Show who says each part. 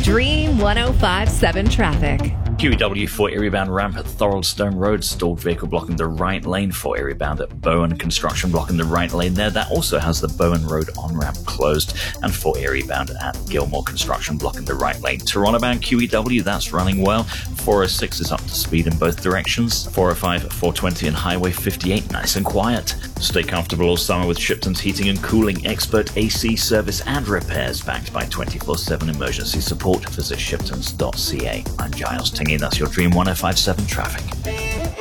Speaker 1: Dream 105.7 traffic.
Speaker 2: QEW for Erie bound ramp at Thoroldstone Road, stalled vehicle blocking the right lane for Erie bound at Bowen, construction blocking the right lane there. That also has the Bowen Road on-ramp closed, and for Erie bound at Gilmore, construction blocking the right lane. Toronto bound QEW, that's running well. 406 is up to speed in both directions. 405, 420 and Highway 58, nice and quiet. Stay comfortable all summer with Shipton's Heating and Cooling, expert AC service and repairs backed by 24/7 emergency support. Visit shiptons.ca. I'm Giles Tingy, that's your Dream 105.7 traffic.